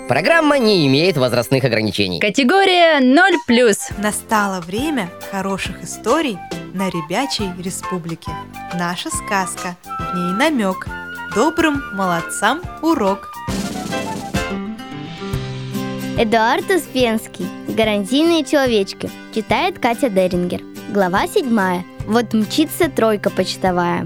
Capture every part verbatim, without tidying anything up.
Программа не имеет возрастных ограничений. Категория ноль плюс. Настало время хороших историй на Ребячей Республике. Наша сказка, в ней намек. Добрым молодцам урок. Эдуард Успенский. Гарантийные человечки. Читает Катя Дерингер. Глава седьмая. Вот мчится тройка почтовая.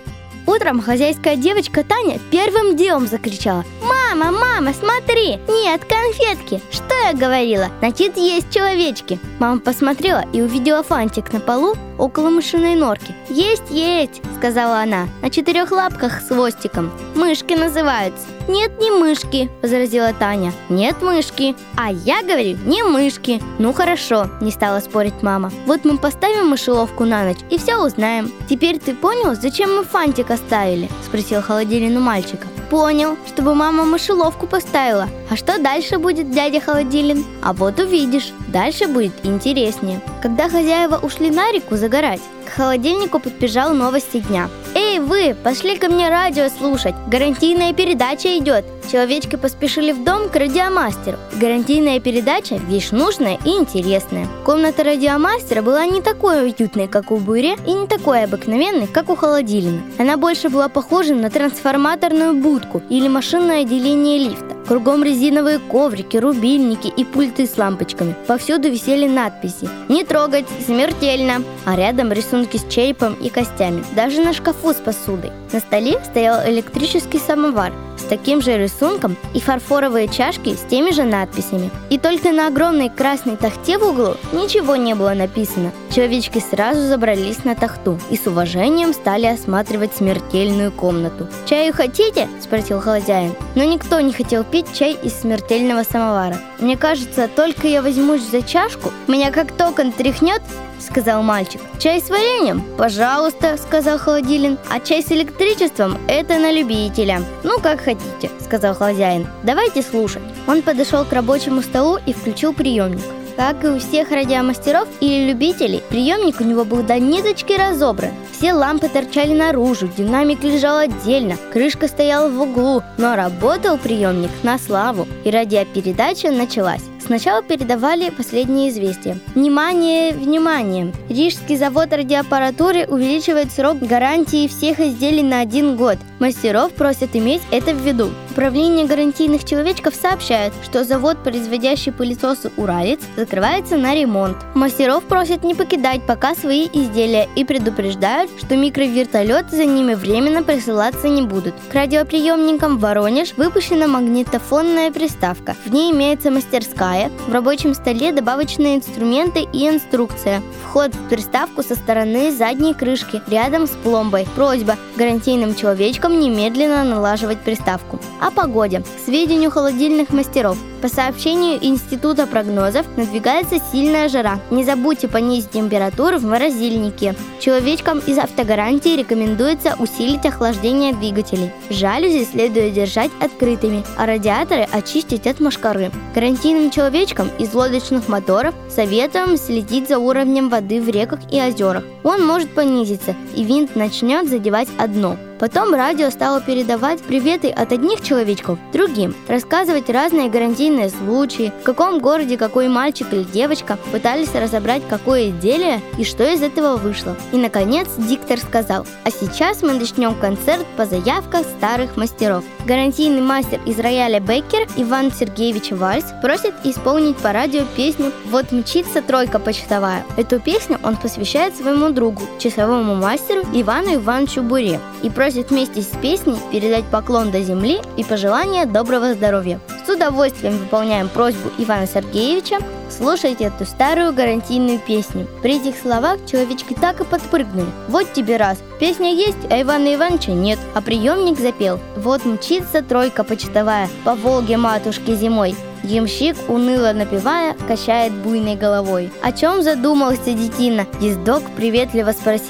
Утром хозяйская девочка Таня первым делом закричала: «Мама, мама, смотри! Нет, конфетки! Что я говорила? Значит, есть человечки!» Мама посмотрела и увидела фантик на полу около мышиной норки. «Есть, есть!» — сказала она. «На четырех лапках с хвостиком. Мышки называются». «Нет, не мышки», — возразила Таня. «Нет мышки». «А я говорю, не мышки». «Ну хорошо», — не стала спорить мама. «Вот мы поставим мышеловку на ночь и все узнаем». «Теперь ты понял, зачем мы фантик оставили?» — спросил Холодилин у мальчика. «Понял, чтобы мама мышеловку поставила. А что дальше будет, дядя Холодилин?» «А вот увидишь. Дальше будет интереснее». Когда хозяева ушли на реку загорать, к холодильнику подбежал новости дня. «Эй, вы, пошли ко мне радио слушать. Гарантийная передача идет». Человечки поспешили в дом к радиомастеру. Гарантийная передача – вещь нужная и интересная. Комната радиомастера была не такой уютной, как у Буре, и не такой обыкновенной, как у Холодилина. Она больше была похожа на трансформаторную будку или машинное отделение лифта. Кругом резиновые коврики, рубильники и пульты с лампочками. Повсюду висели надписи: «Не трогать, смертельно», а рядом рисунки с черепом и костями. Даже на шкафу с посудой. На столе стоял электрический самовар с таким же рисунком и фарфоровые чашки с теми же надписями. И только на огромной красной тахте в углу ничего не было написано. Человечки сразу забрались на тахту и с уважением стали осматривать смертельную комнату. «Чаю хотите?» – спросил хозяин. Но никто не хотел пить чай из смертельного самовара. «Мне кажется, только я возьмусь за чашку, меня как током тряхнет», — сказал мальчик. «Чай с вареньем? Пожалуйста», — сказал Холодилин. «А чай с электричеством — это на любителя». «Ну, как хотите», — сказал хозяин. «Давайте слушать». Он подошел к рабочему столу и включил приемник. Как и у всех радиомастеров или любителей, приемник у него был до ниточки разобран. Все лампы торчали наружу, динамик лежал отдельно, крышка стояла в углу, но работал приемник на славу, и радиопередача началась. Сначала передавали последние известия. Внимание, внимание! Рижский завод радиоаппаратуры увеличивает срок гарантии всех изделий на один год. Мастеров просят иметь это в виду. Управление гарантийных человечков сообщает, что завод, производящий пылесосы «Уралец», закрывается на ремонт. Мастеров просят не покидать пока свои изделия и предупреждают, что микровертолеты за ними временно присылаться не будут. К радиоприемникам в Воронеж выпущена магнитофонная приставка. В ней имеется мастерская, в рабочем столе добавочные инструменты и инструкция. Вход в приставку со стороны задней крышки, рядом с пломбой. Просьба гарантийным человечкам немедленно налаживать приставку. О погоде. К сведению холодильных мастеров. По сообщению Института прогнозов, надвигается сильная жара. Не забудьте понизить температуру в морозильнике. Человечкам из автогарантии рекомендуется усилить охлаждение двигателей. Жалюзи следует держать открытыми, а радиаторы очистить от мошкары. Гарантийным человечкам из лодочных моторов советуем следить за уровнем воды в реках и озерах. Он может понизиться, и винт начнет задевать дно. Потом радио стало передавать приветы от одних человечков другим, рассказывать разные гарантийные случаи, в каком городе какой мальчик или девочка пытались разобрать какое изделие и что из этого вышло. И, наконец, диктор сказал: «А сейчас мы начнем концерт по заявкам старых мастеров». Гарантийный мастер из рояля Беккер Иван Сергеевич Вальс просит исполнить по радио песню «Вот мчится тройка почтовая». Эту песню он посвящает своему другу, часовому мастеру Ивану Ивановичу Буре, и просит вместе с песней передать поклон до земли и пожелание доброго здоровья. С удовольствием выполняем просьбу Ивана Сергеевича. Слушайте эту старую гарантийную песню. При этих словах человечки так и подпрыгнули. Вот тебе раз. Песня есть, а Ивана Ивановича нет. А приемник запел: «Вот мчится тройка почтовая по Волге матушке зимой». Ямщик, уныло напевая, качает буйной головой. «О чем задумался детина?» Ездок приветливо спросил.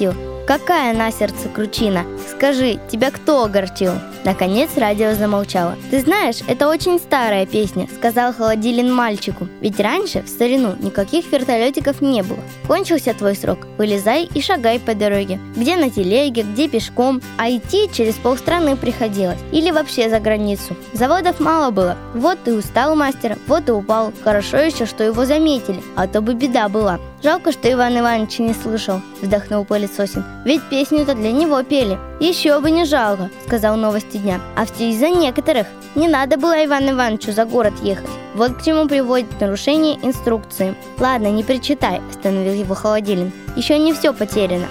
Какая на сердце кручина? Скажи, тебя кто огорчил? Наконец радио замолчало. Ты знаешь, это очень старая песня, сказал Холодилин мальчику. Ведь раньше, в старину, никаких вертолетиков не было. Кончился твой срок, вылезай и шагай по дороге. Где на телеге, где пешком, а идти через полстраны приходилось. Или вообще за границу. Заводов мало было. Вот и устал мастер, вот и упал. Хорошо еще, что его заметили, а то бы беда была. Жалко, что Иван Иванович не слышал, вздохнул Пылесосин. Ведь песню-то для него пели. Еще бы не жалко, сказал Новости дня. А все из-за некоторых. Не надо было Ивану Ивановичу за город ехать. Вот к чему приводит нарушение инструкции. Ладно, не причитай, остановил его Холодилин. Еще не все потеряно.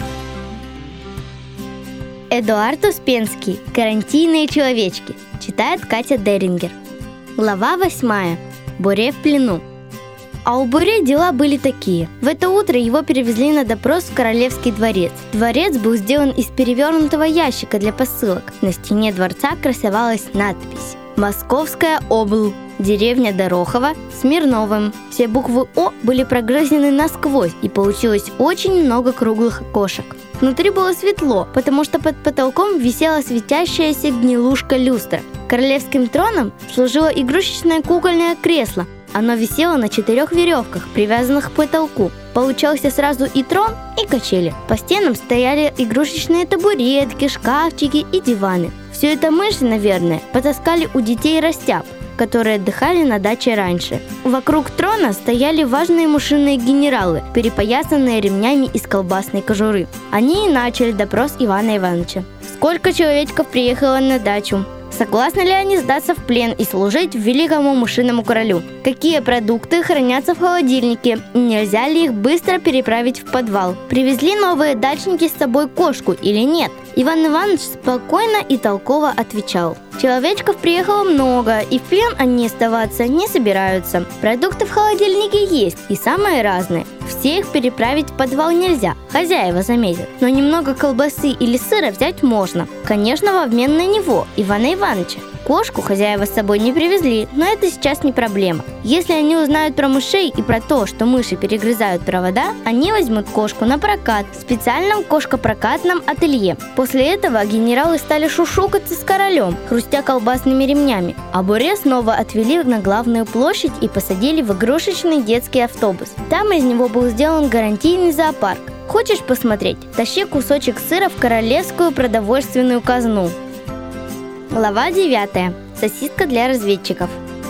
Эдуард Успенский. Карантинные человечки. Читает Катя Дерингер. Глава восьмая. Буре в плену. А у Буре дела были такие. В это утро его перевезли на допрос в Королевский дворец. Дворец был сделан из перевернутого ящика для посылок. На стене дворца красовалась надпись: «Московская обл. Деревня Дорохова, Смирновым». Все буквы «О» были прогрызены насквозь, и получилось очень много круглых окошек. Внутри было светло, потому что под потолком висела светящаяся гнилушка люстра. Королевским троном служило игрушечное кукольное кресло. Оно висело на четырех веревках, привязанных к потолку. Получался сразу и трон, и качели. По стенам стояли игрушечные табуретки, шкафчики и диваны. Все это мыши, наверное, потаскали у детей растяп, которые отдыхали на даче раньше. Вокруг трона стояли важные мышиные генералы, перепоясанные ремнями из колбасной кожуры. Они и начали допрос Ивана Ивановича. Сколько человечков приехало на дачу? Согласны ли они сдаться в плен и служить великому мышиному королю? Какие продукты хранятся в холодильнике? Нельзя ли их быстро переправить в подвал? Привезли новые дачники с собой кошку или нет? Иван Иванович спокойно и толково отвечал: человечков приехало много, и в плен они оставаться не собираются. Продукты в холодильнике есть, и самые разные. Все их переправить в подвал нельзя, хозяева заметят. Но немного колбасы или сыра взять можно. Конечно, в обмен на него, Ивана Ивановича. Кошку хозяева с собой не привезли, но это сейчас не проблема. Если они узнают про мышей и про то, что мыши перегрызают провода, они возьмут кошку на прокат в специальном кошкопрокатном ателье. После этого генералы стали шушукаться с королем, хрустя колбасными ремнями. А Буре снова отвели на главную площадь и посадили в игрушечный детский автобус. Там из него был сделан гарантийный зоопарк. Хочешь посмотреть? Тащи кусочек сыра в королевскую продовольственную казну. Глава девятая. Сосиска для разведчиков.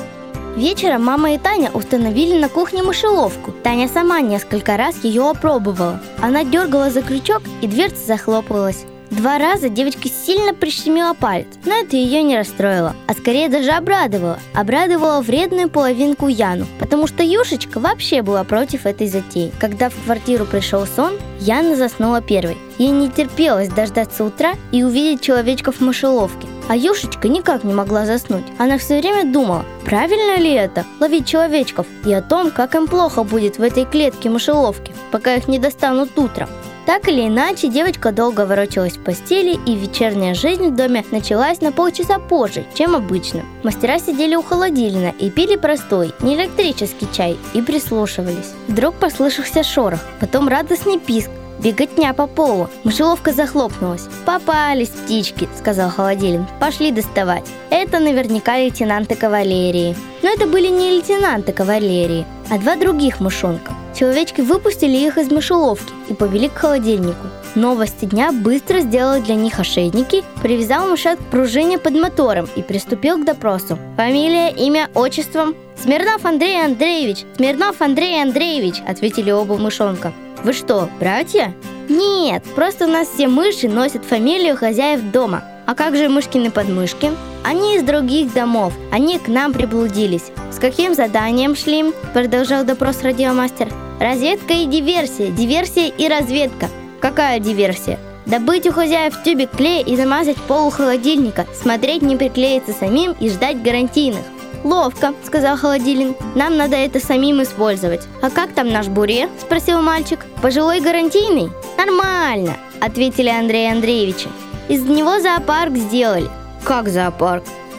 Вечером мама и Таня установили на кухне мышеловку. Таня сама несколько раз ее опробовала. Она дергала за крючок, и дверца захлопывалась. Два раза девочка сильно прищемила палец, но это ее не расстроило, а скорее даже обрадовало. Обрадовала вредную половинку Яну, потому что Юшечка вообще была против этой затеи. Когда в квартиру пришел сон, Яна заснула первой. Ей не терпелось дождаться утра и увидеть человечков в мышеловке. А Юшечка никак не могла заснуть. Она все время думала, правильно ли это – ловить человечков, и о том, как им плохо будет в этой клетке мышеловки, пока их не достанут утром. Так или иначе, девочка долго ворочалась в постели, и вечерняя жизнь в доме началась на полчаса позже, чем обычно. Мастера сидели у холодильника и пили простой, не электрический чай, и прислушивались. Вдруг послышался шорох, потом радостный писк, беготня по полу. Мышеловка захлопнулась. «Попались птички», — сказал Холодилин. «Пошли доставать». Это наверняка лейтенанты кавалерии. Но это были не лейтенанты кавалерии, а два других мышонка. Человечки выпустили их из мышеловки и повели к холодильнику. Новости дня быстро сделал для них ошейники, привязал мышат к пружине под мотором и приступил к допросу. Фамилия, имя, отчество? «Смирнов Андрей Андреевич! Смирнов Андрей Андреевич!» — ответили оба мышонка. «Вы что, братья?» «Нет, просто у нас все мыши носят фамилию хозяев дома». «А как же мышкины подмышки?» «Они из других домов, они к нам приблудились». «С каким заданием шли?» — продолжал допрос радиомастер. «Разведка и диверсия, диверсия и разведка». «Какая диверсия?» «Добыть у хозяев тюбик клея и замазать пол холодильника, смотреть, не приклеиться самим и ждать гарантийных». «Ловко», — сказал Холодилин. «Нам надо это самим использовать». «А как там наш Буре?» — спросил мальчик. «Пожилой гарантийный?» «Нормально», — ответили Андрей Андреевича. «Из него зоопарк сделали». «Как зоопарк?»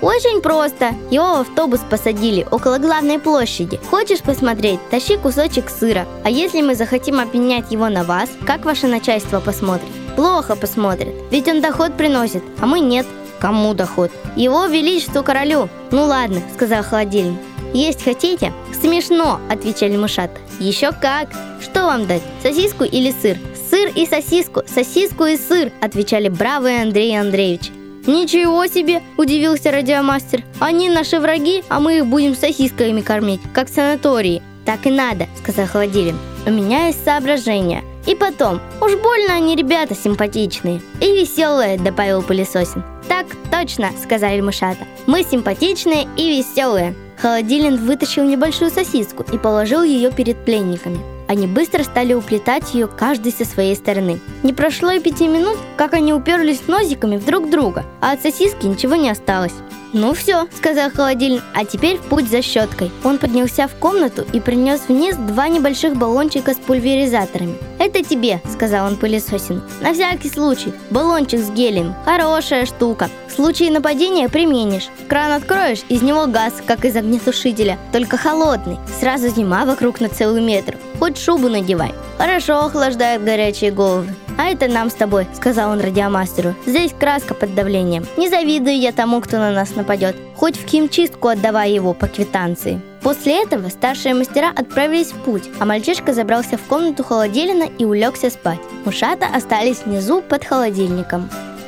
Очень просто. Его в автобус посадили около главной площади. Хочешь посмотреть? Тащи кусочек сыра. А если мы захотим обменять его на вас, как ваше начальство посмотрит? Плохо посмотрит, ведь он доход приносит, а мы нет. Кому доход? Его величеству королю. Ну ладно, сказал холодильник. Есть хотите? Смешно, отвечали мышата. Еще как. Что вам дать, сосиску или сыр? Сыр и сосиску, сосиску и сыр, отвечали бравые Андрей Андреевич. Ничего себе, удивился радиомастер. Они наши враги, а мы их будем сосисками кормить, как в санатории. Так и надо, сказал холодильник. У меня есть соображение. И потом, уж больно они ребята симпатичные. И веселые, добавил пылесосин. Так точно, сказали мышата. Мы симпатичные и веселые. Холодильник вытащил небольшую сосиску и положил ее перед пленниками. Они быстро стали уплетать ее каждый со своей стороны. Не прошло и пяти минут, как они уперлись носиками в друг друга, а от сосиски ничего не осталось. «Ну все», — сказал холодильник, — «а теперь в путь за щеткой». Он поднялся в комнату и принес вниз два небольших баллончика с пульверизаторами. «Это тебе», — сказал он пылесосину. «На всякий случай. Баллончик с гелием. Хорошая штука. В случае нападения применишь. Кран откроешь, из него газ, как из огнетушителя, только холодный. Сразу зима вокруг на целый метр. Хоть шубу надевай. Хорошо охлаждает горячие головы. А это нам с тобой», — сказал он радиомастеру. «Здесь краска под давлением. Не завидую я тому, кто на нас нападет. Хоть в химчистку отдавай его по квитанции». После этого старшие мастера отправились в путь, а мальчишка забрался в комнату холодильника и улегся спать. Мышата остались внизу под холодильником.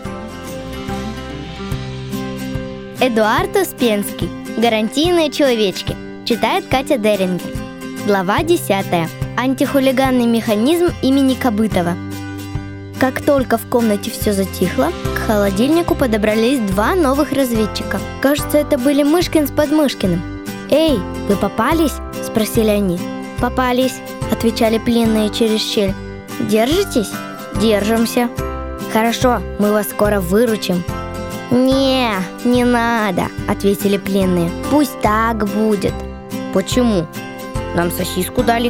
Эдуард Успенский. Гарантийные человечки. Читает Катя Дерингер. Глава десятая. Антихулиганный механизм имени Кобытова. Как только в комнате все затихло, к холодильнику подобрались два новых разведчика. Кажется, это были Мышкин с Подмышкиным. «Эй, вы попались?» – спросили они. «Попались», – отвечали пленные через щель. «Держитесь?» «Держимся». «Хорошо, мы вас скоро выручим». «Не, не надо», – ответили пленные. «Пусть так будет». «Почему?» «Нам сосиску дали».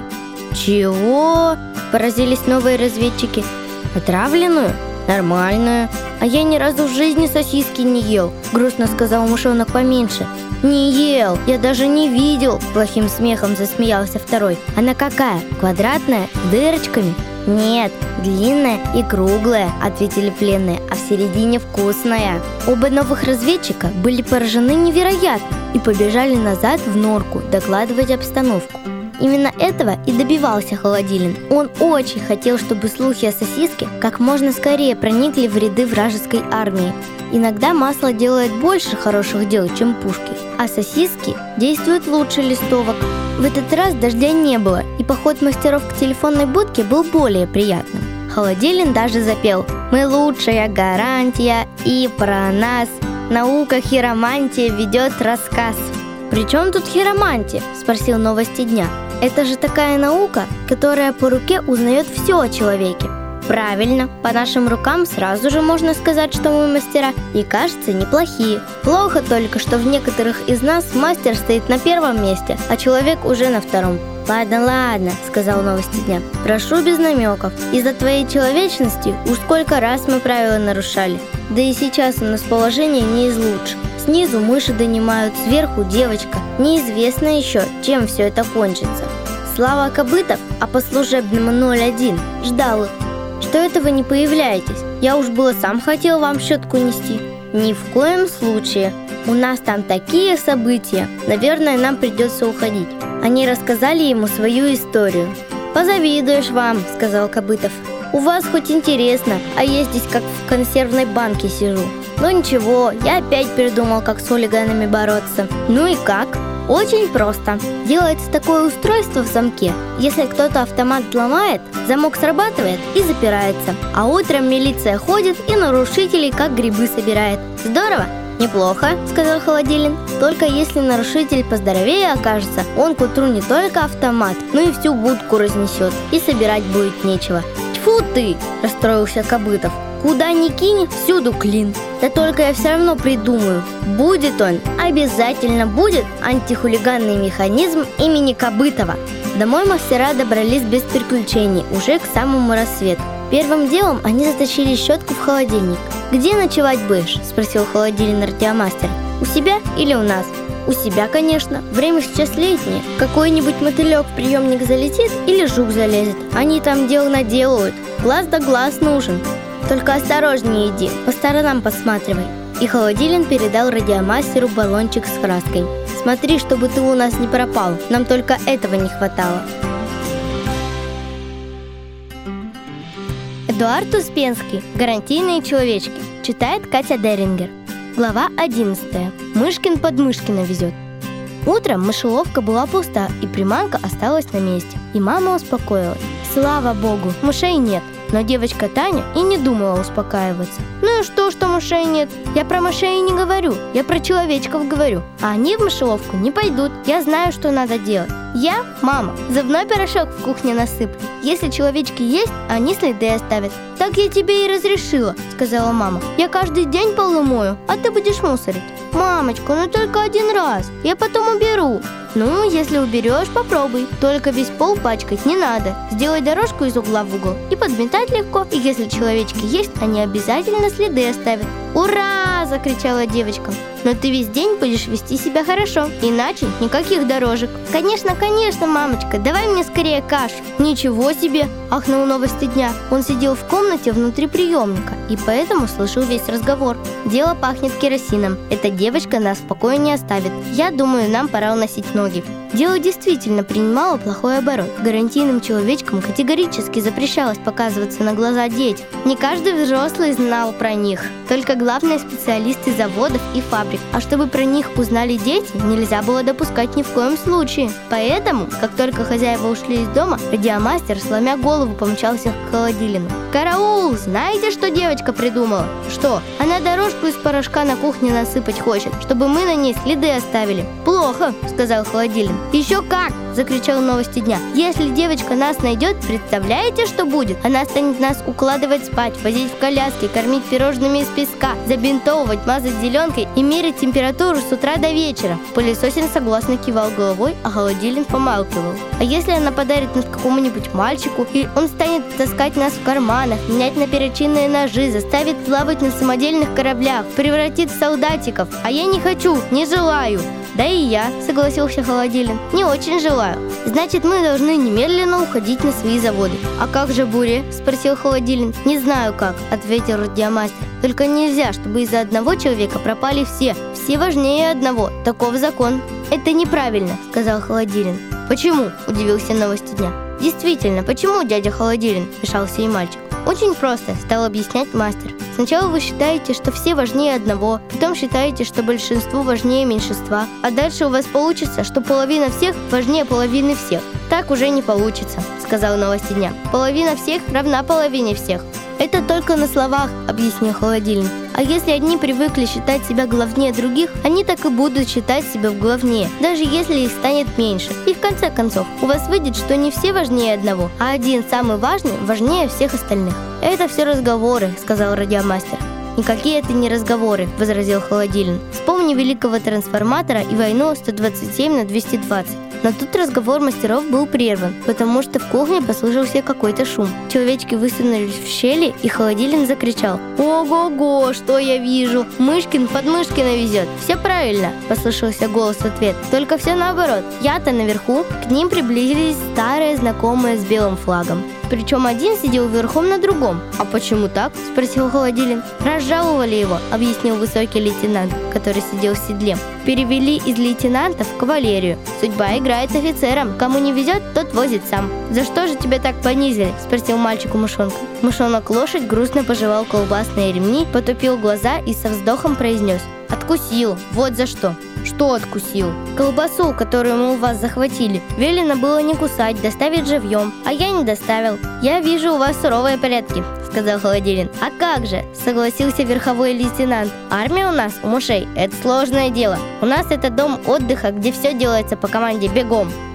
«Чего?» – поразились новые разведчики. «Отравленную? Нормальную. А я ни разу в жизни сосиски не ел», – грустно сказал мышонок поменьше. «Не ел, я даже не видел», – плохим смехом засмеялся второй. «Она какая? Квадратная? С дырочками?» «Нет, длинная и круглая», – ответили пленные, «а в середине вкусная». Оба новых разведчика были поражены невероятно и побежали назад в норку докладывать обстановку. Именно этого и добивался холодильник. Он очень хотел, чтобы слухи о сосиске как можно скорее проникли в ряды вражеской армии. Иногда масло делает больше хороших дел, чем пушки, а сосиски действуют лучше листовок. В этот раз дождя не было, и поход мастеров к телефонной будке был более приятным. Холодильник даже запел: «Мы лучшая гарантия, и про нас наука хиромантия ведет рассказ». «При чем тут хиромантия?» – спросил Новости дня. «Это же такая наука, которая по руке узнает все о человеке». «Правильно, по нашим рукам сразу же можно сказать, что мы мастера, и, кажется, неплохие. Плохо только, что в некоторых из нас мастер стоит на первом месте, а человек уже на втором». «Ладно, ладно», — сказал Новости дня. «Прошу без намеков. Из-за твоей человечности уж сколько раз мы правила нарушали. Да и сейчас у нас положение не из лучших. Снизу мыши донимают, сверху девочка. Неизвестно еще, чем все это кончится». Слава Кобытов, а по служебному ноль один, ждал их. «Что это вы не появляетесь? Я уж было сам хотел вам щетку нести». «Ни в коем случае. У нас там такие события. Наверное, нам придется уходить». Они рассказали ему свою историю. «Позавидуешь вам», — сказал Кобытов. «У вас хоть интересно, а я здесь как в консервной банке сижу. Но ничего, я опять придумал, как с хулиганами бороться». «Ну и как?» «Очень просто. Делается такое устройство в замке. Если кто-то автомат ломает, замок срабатывает и запирается. А утром милиция ходит и нарушителей как грибы собирает. Здорово?» «Неплохо», — сказал холодильник. «Только если нарушитель поздоровее окажется, он к утру не только автомат, но и всю будку разнесет, и собирать будет нечего». «Тьфу ты!» — расстроился Кобытов. «Куда ни кинь, всюду клин. Да только я все равно придумаю. Будет он, обязательно будет антихулиганный механизм имени Кобытова». Домой мастера добрались без приключений уже к самому рассвету. Первым делом они затащили щетку в холодильник. «Где ночевать будешь?» – спросил холодильник радиомастер. У себя или у нас? У себя, конечно. Время сейчас летнее. Какой-нибудь мотылек в приемник залетит или жук залезет. Они там дел наделают. Глаз да глаз нужен. Только осторожнее иди, по сторонам посматривай. И Холодилин передал радиомастеру баллончик с краской. Смотри, чтобы ты у нас не пропал. Нам только этого не хватало. Эдуард Успенский. Гарантийные человечки. Читает Катя Дерингер. Глава одиннадцатая. Мышкин под Мышкина везет. Утром мышеловка была пуста, и приманка осталась на месте. И мама успокоилась. Слава богу, мышей нет. Но девочка Таня и не думала успокаиваться. Ну и что, что мышей нет? Я про мышей не говорю, я про человечков говорю. А они в мышеловку не пойдут. Я знаю, что надо делать. Я, мама, зубной порошок в кухне насыплю. Если человечки есть, они следы оставят. Так я тебе и разрешила, сказала мама. Я каждый день полы мою, а ты будешь мусорить. Мамочка, ну только один раз. Я потом уберу. Ну, если уберешь, попробуй. Только весь пол пачкать не надо. Сделай дорожку из угла в угол и подметать легко. И если человечки есть, они обязательно следы оставят. «Ура!» – закричала девочка. «Но ты весь день будешь вести себя хорошо, иначе никаких дорожек». «Конечно, конечно, мамочка, давай мне скорее кашу». «Ничего себе!» – ахнул новости дня. Он сидел в комнате внутри приемника и поэтому слышал весь разговор. «Дело пахнет керосином. Эта девочка нас в покое не оставит. Я думаю, нам пора уносить ноги». Дело действительно принимало плохой оборот. Гарантийным человечкам категорически запрещалось показываться на глаза детям. Не каждый взрослый знал про них, только главные специалисты заводов и фабрик. А чтобы про них узнали дети, нельзя было допускать ни в коем случае. Поэтому, как только хозяева ушли из дома, радиомастер, сломя голову, помчался к Холодилину. «Караул! Знаете, что девочка придумала?» «Что?» «Она дорожку из порошка на кухне насыпать хочет, чтобы мы на ней следы оставили». «Плохо!» — сказал Холодилин. «Еще как!» – закричал новости дня. «Если девочка нас найдет, представляете, что будет? Она станет нас укладывать спать, возить в коляске, кормить пирожными из песка, забинтовывать, мазать зеленкой и мерить температуру с утра до вечера». Пылесосин согласно кивал головой, а Холодилин помалкивал. «А если она подарит нас какому-нибудь мальчику, и он станет таскать нас в карманах, менять на перочинные ножи, заставит плавать на самодельных кораблях, превратит в солдатиков? А я не хочу, не желаю». «Да и я», — согласился Холодилин, — «не очень желаю». «Значит, мы должны немедленно уходить на свои заводы». «А как же буря?» — спросил Холодилин. «Не знаю как», — ответил радиомастер. «Только нельзя, чтобы из-за одного человека пропали все. Все важнее одного. Таков закон». «Это неправильно», — сказал Холодилин. «Почему?» — удивился новости дня. «Действительно, почему, дядя Холодилин?» — вмешался и мальчик. «Очень просто», — стал объяснять мастер. «Сначала вы считаете, что все важнее одного, потом считаете, что большинство важнее меньшинства, а дальше у вас получится, что половина всех важнее половины всех». «Так уже не получится», — сказал новости дня. «Половина всех равна половине всех». «Это только на словах», — объяснил Холодилин. «А если одни привыкли считать себя главнее других, они так и будут считать себя главнее, даже если их станет меньше. И в конце концов, у вас выйдет, что не все важнее одного, а один самый важный важнее всех остальных». «Это все разговоры», — сказал радиомастер. «Никакие это не разговоры», — возразил Холодилин. «Вспомни великого трансформатора и войну сто двадцать семь на двести двадцать. Но тут разговор мастеров был прерван, потому что в кухне послышался какой-то шум. Человечки высунулись в щели, и Холодилин закричал: «Ого-го, что я вижу! Мышкин под Мышкина везет! Все правильно!» — послышался голос в ответ. «Только все наоборот. Я-то наверху». К ним приблизились старые знакомые с белым флагом. Причем один сидел верхом на другом. «А почему так?» — спросил Холодилин. «Разжаловали его», — объяснил высокий лейтенант, который сидел в седле. «Перевели из лейтенантов в кавалерию. Судьба играет офицером. Кому не везет, тот возит сам». «За что же тебя так понизили?» — спросил мальчик у мышонка. Мышонок-лошадь грустно пожевал колбасные ремни, потупил глаза и со вздохом произнес: «Откусил. Вот за что». «Что откусил?» «Колбасу, которую мы у вас захватили. Велено было не кусать, доставить живьем, а я не доставил». «Я вижу, у вас суровые порядки», — сказал Холодилин. «А как же?» — согласился верховой лейтенант. «Армия у нас, у мышей, это сложное дело. У нас это дом отдыха, где все делается по команде бегом».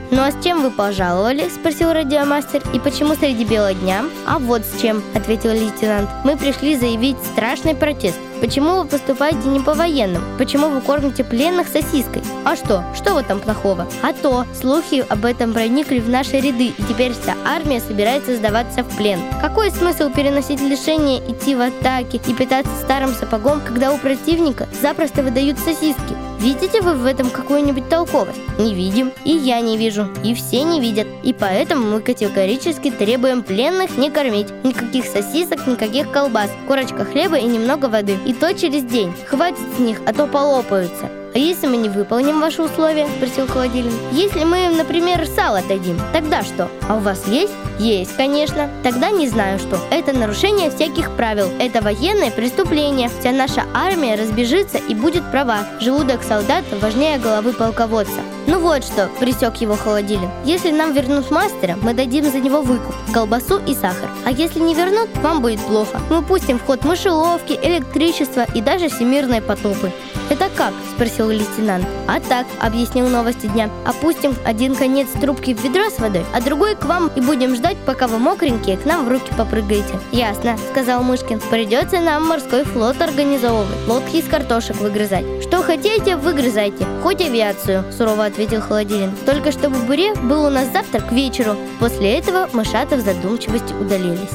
«Ну а с чем вы пожаловали?» – спросил радиомастер. «И почему среди бела дня?» «А вот с чем», – ответил лейтенант. «Мы пришли заявить страшный протест. Почему вы поступаете не по-военному? Почему вы кормите пленных сосиской? А что? Что в этом плохого? А то, слухи об этом проникли в наши ряды, и теперь вся армия собирается сдаваться в плен. Какой смысл переносить лишения, идти в атаки и питаться старым сапогом, когда у противника запросто выдают сосиски? Видите вы в этом какую-нибудь толковость? Не видим. И я не вижу. И все не видят. И поэтому мы категорически требуем пленных не кормить. Никаких сосисок, никаких колбас, корочка хлеба и немного воды. И то через день. Хватит с них, а то полопаются». «А если мы не выполним ваши условия?» – спросил Холодилин. «Если мы им, например, сало дадим, тогда что? А у вас есть?» «Есть, конечно. Тогда не знаю что. Это нарушение всяких правил. Это военное преступление. Вся наша армия разбежится и будет права. Желудок солдата важнее головы полководца». «Ну вот что», – пресек его Холодилин. «Если нам вернут мастера, мы дадим за него выкуп, колбасу и сахар. А если не вернут, вам будет плохо. Мы пустим в ход мышеловки, электричество и даже всемирные потопы». «Это как?» – спросил лейтенант. «А так», – объяснил новости дня. «Опустим один конец трубки в ведро с водой, а другой к вам, и будем ждать, пока вы мокренькие к нам в руки попрыгаете». «Ясно», – сказал Мышкин. «Придется нам морской флот организовывать, лодки из картошек выгрызать. Что хотите, выгрызайте, хоть авиацию», – сурово ответил Холодилин. «Только чтобы в буре был у нас завтрак к вечеру». После этого мышата в задумчивости удалились.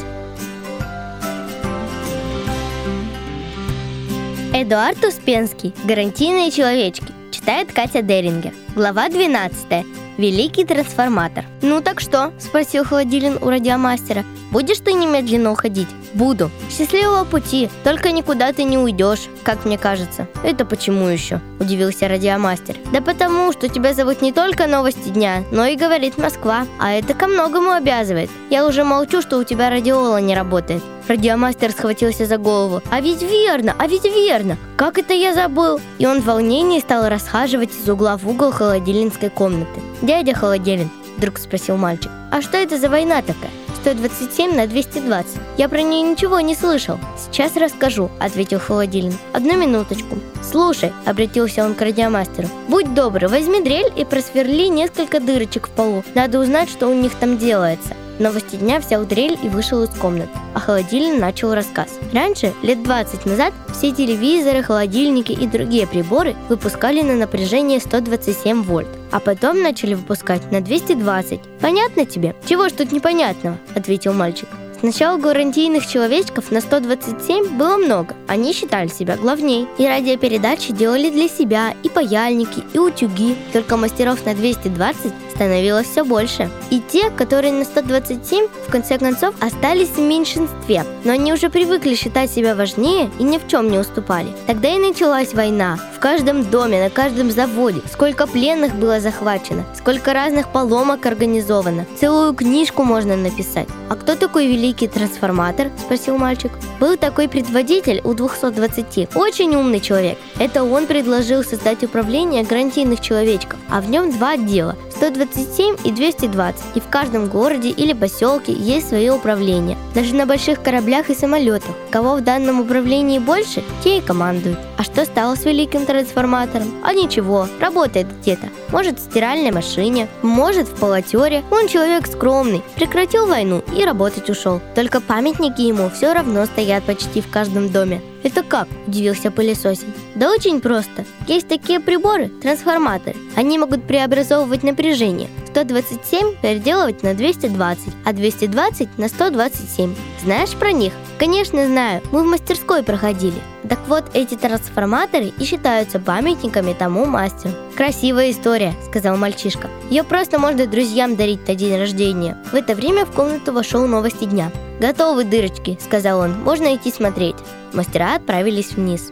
Эдуард Успенский. «Гарантийные человечки». Читает Катя Дерингер. Глава двенадцатая. Великий трансформатор. «Ну так что?» – спросил Холодилин у радиомастера. «Будешь ты немедленно уходить?» «Буду». «Счастливого пути, только никуда ты не уйдешь, как мне кажется». «Это почему еще?» – удивился радиомастер. «Да потому, что тебя зовут не только новости дня, но и говорит Москва, а это ко многому обязывает. Я уже молчу, что у тебя радиола не работает». Радиомастер схватился за голову. «А ведь верно, а ведь верно! Как это я забыл?» И он в волнении стал расхаживать из угла в угол холодильнинской комнаты. «Дядя Холодилин», — вдруг спросил мальчик, «а что это за война такая? сто двадцать семь на двести двадцать. Я про нее ничего не слышал». «Сейчас расскажу», — ответил Холодилин. «Одну минуточку». «Слушай», — обратился он к радиомастеру, «будь добр, возьми дрель и просверли несколько дырочек в полу. Надо узнать, что у них там делается». Новости дня взял дрель и вышел из комнаты, а Холодилин начал рассказ. Раньше, лет двадцать назад, все телевизоры, холодильники и другие приборы выпускали на напряжение сто двадцать семь вольт, а потом начали выпускать на двести двадцать. «Понятно тебе?» «Чего ж тут непонятного?» – ответил мальчик. Сначала гарантийных человечков на сто двадцать семь было много. Они считали себя главней. И радиопередачи делали для себя, и паяльники, и утюги. Только мастеров на двести двадцать становилось все больше. И те, которые на сто двадцать семь, в конце концов, остались в меньшинстве. Но они уже привыкли считать себя важнее и ни в чем не уступали. Тогда и началась война. В каждом доме, на каждом заводе. Сколько пленных было захвачено, сколько разных поломок организовано. Целую книжку можно написать. «А кто такой великий трансформатор?» – спросил мальчик. «Был такой предводитель у двухсот двадцати. Очень умный человек. Это он предложил создать управление гарантийных человечков. А в нем два отдела – сто двадцать семь и двести двадцать. И в каждом городе или поселке есть свое управление. Даже на больших кораблях и самолетах. Кого в данном управлении больше, те и командуют. А что стало с великим трансформатором? А ничего, работает где-то. Может, в стиральной машине, может, в полотере. Он человек скромный, прекратил войну и работать ушел. Только памятники ему все равно стоят почти в каждом доме». «Это как?» – удивился пылесосень. «Да очень просто. Есть такие приборы, трансформаторы. Они могут преобразовывать напряжение. сто двадцать семь переделывать на двести двадцать, а двести двадцать на сто двадцать семь. Знаешь про них?» «Конечно знаю. Мы в мастерской проходили». «Так вот, эти трансформаторы и считаются памятниками тому мастеру». «Красивая история», – сказал мальчишка. «Ее просто можно друзьям дарить на день рождения». В это время в комнату вошел новости дня. «Готовы дырочки», – сказал он. «Можно идти смотреть». Мастера отправились вниз.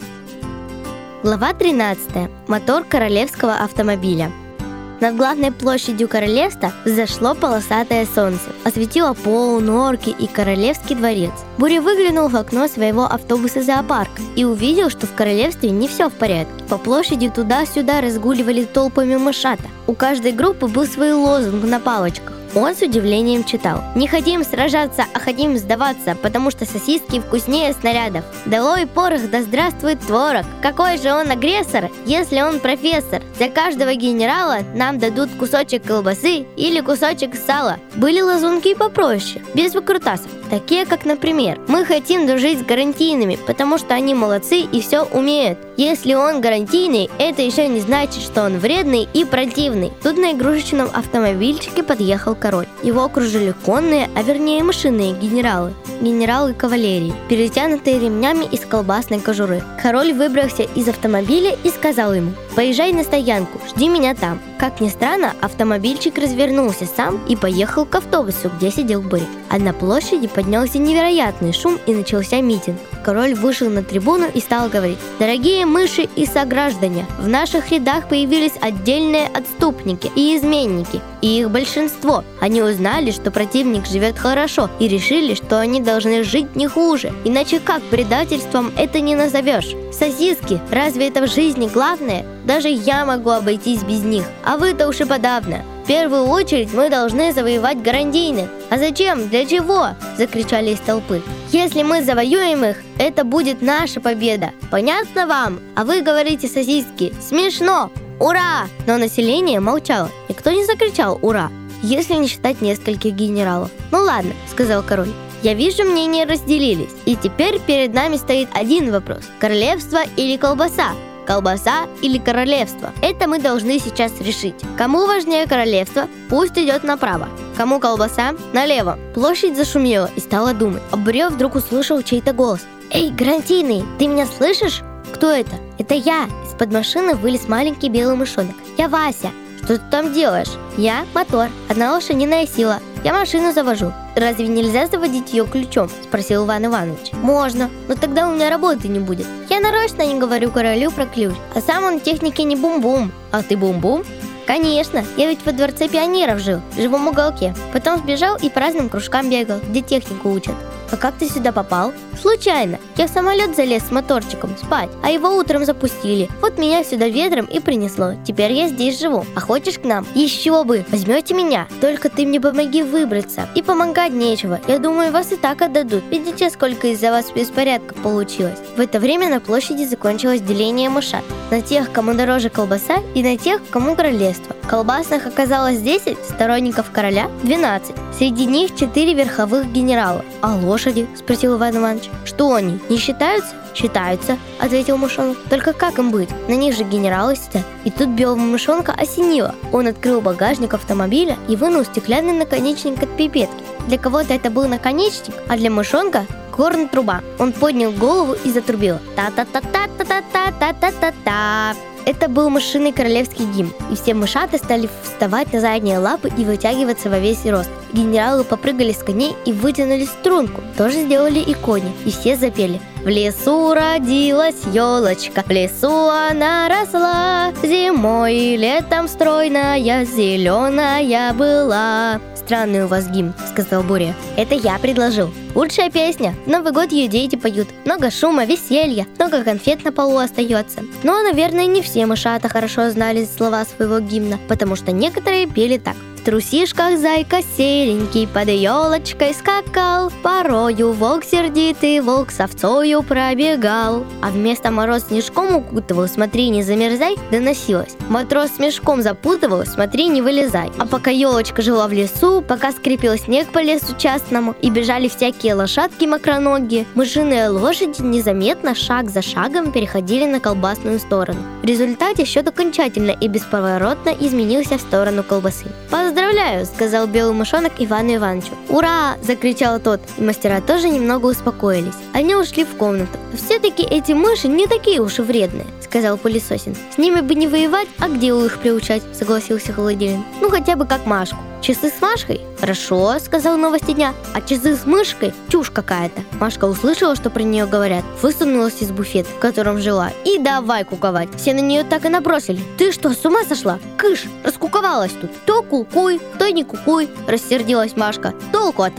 Глава тринадцатая. Мотор королевского автомобиля. Над главной площадью королевства взошло полосатое солнце, осветило пол, норки и королевский дворец. Буря выглянул в окно своего автобуса-зоопарка и увидел, что в королевстве не все в порядке. По площади туда-сюда разгуливали толпами мышата. У каждой группы был свой лозунг на палочках. Он с удивлением читал: «Не хотим сражаться, а хотим сдаваться, потому что сосиски вкуснее снарядов. Долой порох, да здравствует творог. Какой же он агрессор, если он профессор? За каждого генерала нам дадут кусочек колбасы или кусочек сала». Были лазунки и попроще, без выкрутасов. Такие, как, например: «Мы хотим дружить с гарантийными, потому что они молодцы и все умеют. Если он гарантийный, это еще не значит, что он вредный и противный». Тут на игрушечном автомобильчике подъехал король. Его окружили конные, а вернее мышиные генералы. Генералы кавалерии, перетянутые ремнями из колбасной кожуры. Король выбрался из автомобиля и сказал ему: «Поезжай на стоянку, жди меня там». Как ни странно, автомобильчик развернулся сам и поехал к автобусу, где сидел Боря. А на площади поднялся невероятный шум и начался митинг. Король вышел на трибуну и стал говорить: «Дорогие мыши и сограждане, в наших рядах появились отдельные отступники и изменники, и их большинство. Они узнали, что противник живет хорошо, и решили, что они должны жить не хуже. Иначе как предательством это не назовешь? Сосиски, разве это в жизни главное? Даже я могу обойтись без них, а вы-то уж и подавно. В первую очередь мы должны завоевать гарантийных». «А зачем? Для чего?» – закричали из толпы. «Если мы завоюем их, это будет наша победа. Понятно вам? А вы говорите сосиски. Смешно! Ура!» Но население молчало. Никто не закричал «Ура!», если не считать нескольких генералов. «Ну ладно», – сказал король. «Я вижу, мнения разделились. И теперь перед нами стоит один вопрос: королевство или колбаса? Колбаса или королевство? Это мы должны сейчас решить. Кому важнее королевство, пусть идет направо. Кому колбаса, налево». Площадь зашумела и стала думать. А Боря вдруг услышал чей-то голос: «Эй, гарантийный, ты меня слышишь?» «Кто это?» «Это я». Из-под машины вылез маленький белый мышонок. «Я Вася». «Что ты там делаешь?» «Я мотор, одна лошадиная сила. Я машину завожу». «Разве нельзя заводить ее ключом?» – спросил Иван Иванович. «Можно, но тогда у меня работы не будет. Я нарочно не говорю королю про ключ, а сам он техники не бум-бум». «А ты бум-бум?» «Конечно, я ведь во дворце пионеров жил, в живом уголке. Потом сбежал и по разным кружкам бегал, где технику учат». «А как ты сюда попал?» «Случайно. Я в самолет залез с моторчиком спать, а его утром запустили. Вот меня сюда ветром и принесло. Теперь я здесь живу. А хочешь к нам?» «Еще бы! Возьмете меня? Только ты мне помоги выбраться. И помогать нечего. Я думаю, вас и так отдадут. Видите, сколько из-за вас беспорядков получилось?» В это время на площади закончилось деление мышат. На тех, кому дороже колбаса, и на тех, кому королевство. Колбасных оказалось десять, сторонников короля двенадцать. Среди них четыре верховых генерала. «А лошади?» – спросил Иван Иванович. «Что они, не считаются?» «Считаются», — ответил мышонок. «Только как им быть? На них же генералы сидят». И тут белого мышонка осенило. Он открыл багажник автомобиля и вынул стеклянный наконечник от пипетки. Для кого-то это был наконечник, а для мышонка — горн-труба. Он поднял голову и затрубил. Та-та-та-та-та-та-та-та-та-та. Это был мышиный королевский гимн, и все мышата стали вставать на задние лапы и вытягиваться во весь рост. Генералы попрыгали с коней и вытянули струнку. Тоже сделали и кони, и все запели: «В лесу родилась елочка, в лесу она росла, зимой и летом стройная, зеленая была». «Странный у вас гимн», — сказал Боря. «Это я предложил. Лучшая песня. В Новый год ее дети поют. Много шума, веселья, много конфет на полу остается». Но, наверное, не все мышата хорошо знали слова своего гимна, потому что некоторые пели так: «В трусишках зайка серенький под елочкой скакал, порою волк сердитый, волк с овцою пробегал». А вместо «мороз снежком укутывал, смотри, не замерзай» доносилось: «Матрос с мешком запутывал, смотри, не вылезай». А пока елочка жила в лесу, пока скрипел снег по лесу частному и бежали всякие лошадки мокроногие, мышиные лошади незаметно, шаг за шагом переходили на колбасную сторону. В результате счет окончательно и бесповоротно изменился в сторону колбасы. «Поздравляю», — сказал белый мышонок Ивану Ивановичу. «Ура!» — закричал тот, и мастера тоже немного успокоились. Они ушли в комнату. «Все-таки эти мыши не такие уж и вредные», — сказал Пылесосин. «С ними бы не воевать, а к делу их приучать», — согласился Холодилин. «Ну, хотя бы как Машку». «Часы с Машкой?» «Хорошо», — сказал Новости дня. «А часы с мышкой? Чушь какая-то». Машка услышала, что про нее говорят, высунулась из буфета, в котором жила, и давай куковать. Все на нее так и набросили. «Ты что, с ума сошла? Кыш, раскуковалась тут. То кукуй, то не кукуй», — рассердилась Машка. «Толку от вас».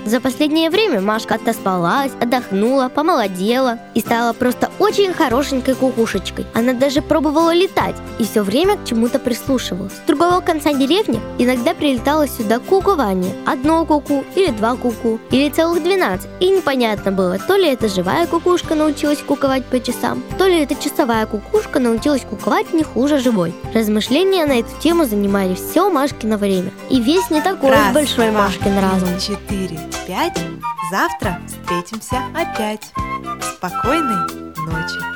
За последнее время Машка отоспалась, отдохнула, помолодела и стала просто очень хорошенькой кукушечкой. Она даже пробовала летать и все время к чему-то прислушивалась. С другого конца деревни иногда прилетало сюда кукувание. Одно куку или два куку, или целых двенадцать. И непонятно было, то ли это живая кукушка научилась куковать по часам, то ли это часовая кукушка научилась куковать не хуже живой. Размышления на эту тему занимали все Машкино время. И весь не такой Раз, большой два, Машкин разум. три, четыре, пять. Завтра встретимся опять. Спокойной ночи.